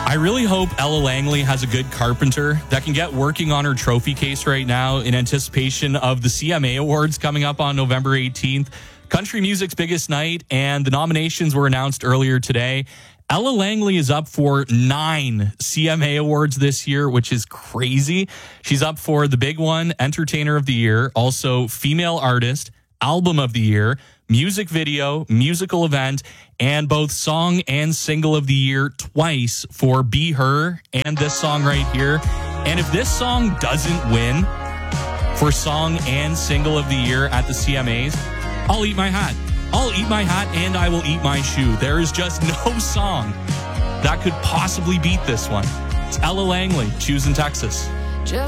I really hope Ella Langley has a good carpenter that can get working on her trophy case right now in anticipation of the CMA Awards coming up on November 18th. Country music's biggest night, and the nominations were announced earlier today. Ella Langley is up for 9 CMA Awards this year, which is crazy. She's up for the big one, Entertainer of the Year, also Female Artist, Album of the Year, Music Video, Musical Event, and both Song and Single of the Year twice for Be Her and this song right here. And if this song doesn't win for Song and Single of the Year at the CMAs, I'll eat my hat. I'll eat my hat and I will eat my shoe. There is just no song that could possibly beat this one. It's Ella Langley, Choosing Texas.